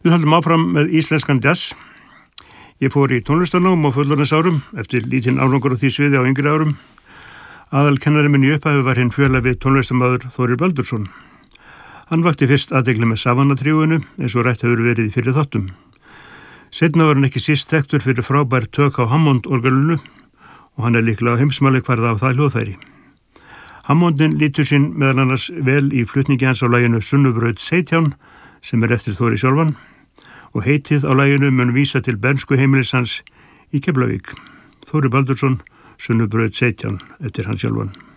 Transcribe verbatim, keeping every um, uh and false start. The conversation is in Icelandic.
Við höldum áfram með íslenskan jazz. Ég fór í tónlistarnám á fullorðinsárum eftir lítinn árangur á því sviði á yngri árum. Aðalkennari minn í upphafi var hinn fjörlefi tónlistarmaður Þórir Baldursson. Hann vakti fyrst athygli með Savannah-tríóinu eins og rætt hefur verið í fyrir þáttum. Seinna var hann ekki síst þekktur fyrir frábær tök á Hammond-orgelinu og hann er líklega heimsmælikvarða á það hljóðfæri. Hammondin lítur sín meðal annars vel í flutningi hans á laginu Sunnubraut sautján sem er eftir Þóri sjálfan og heitið á laginu mun vísa til bernsku heimilis hans í Keflavík. Þóri Baldursson, Sunnubraut sautján eftir hann sjálfan.